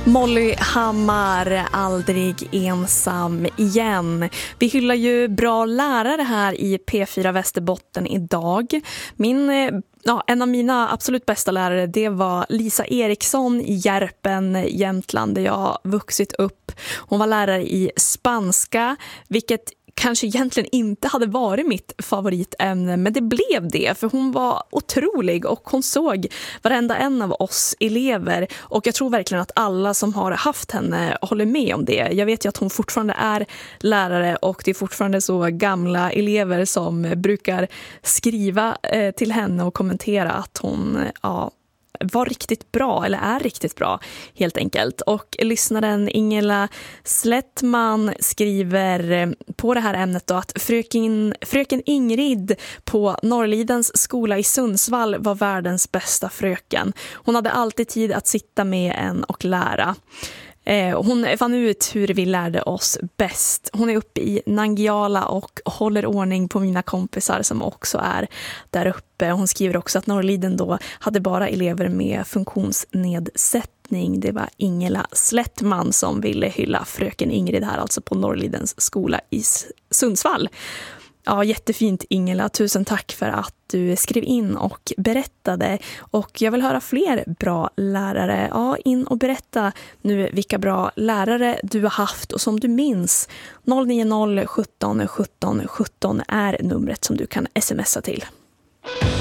Molly Hammar, aldrig ensam igen. Vi hyllar ju bra lärare här i P4 Västerbotten idag. En av mina absolut bästa lärare, det var Lisa Eriksson i Järpen, Jämtland, där jag vuxit upp. Hon var lärare i spanska, vilket kanske egentligen inte hade varit mitt favoritämne, men det blev det, för hon var otrolig och hon såg varenda en av oss elever, och jag tror verkligen att alla som har haft henne håller med om det. Jag vet ju att hon fortfarande är lärare och det är fortfarande så gamla elever som brukar skriva till henne och kommentera att hon var riktigt bra, eller är riktigt bra helt enkelt. Och lyssnaren Ingela Slättman skriver på det här ämnet då att fröken Ingrid på Norrlidens skola i Sundsvall var världens bästa fröken. Hon hade alltid tid att sitta med en och lära. Hon fann ut hur vi lärde oss bäst. Hon är uppe i Nangijala och håller ordning på mina kompisar som också är där uppe. Hon skriver också att Norrliden då hade bara elever med funktionsnedsättning. Det var Ingela Slättman som ville hylla fröken Ingrid här, alltså på Norrlidens skola i Sundsvall. Ja, jättefint Ingela. Tusen tack för att du skrev in och berättade. Och jag vill höra fler bra lärare. Ja, in och berätta nu vilka bra lärare du har haft och som du minns. 090 17 17 17 är numret som du kan smsa till.